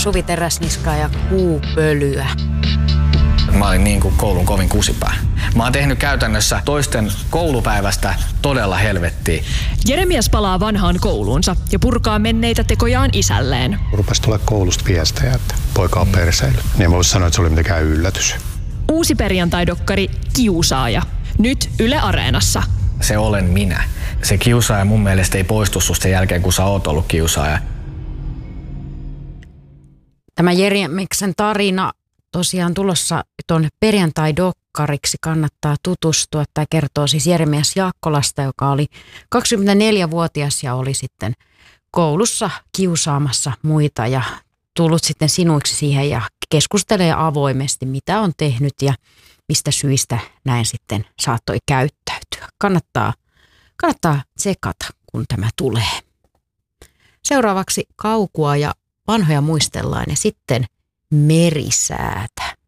Suvi Teräsniskaa ja Kuupölyä. Mä olin niin kuin koulun kovin kusipää. Mä oon tehnyt käytännössä toisten koulupäivästä todella helvettiä. Jeremias palaa vanhaan kouluunsa ja purkaa menneitä tekojaan isälleen. Rupesi tulla koulusta viestejä, että poika on perseillyt. Niin mä voisin sanoa, että se oli mitenkään yllätys. Uusi perjantai-dokkari Kiusaaja. Nyt Yle Areenassa. Se olen minä. Se kiusaaja mun mielestä ei poistu susta sen jälkeen, kun sä oot ollut kiusaaja. Tämä Jeremiaksen tarina tosiaan tulossa tuonne perjantai-dokkariksi, kannattaa tutustua. Tämä kertoo siis Jeremias Jaakkolasta, joka oli 24-vuotias ja oli sitten koulussa kiusaamassa muita ja tullut sitten sinuiksi siihen ja keskustelee avoimesti, mitä on tehnyt ja mistä syistä näin sitten saattoi käyttäytyä. Kannattaa tsekata, kun tämä tulee. Seuraavaksi Kaukua ja vanhoja muistellaan ja sitten Merisäätä.